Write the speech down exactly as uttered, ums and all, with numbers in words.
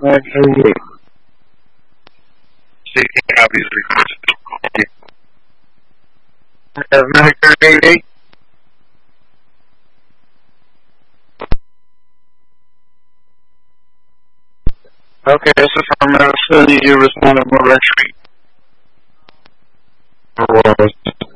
Actually, sixteen copies requested. Have Medicare eighty? Okay, this is from Madison. You responded more retreat. Or was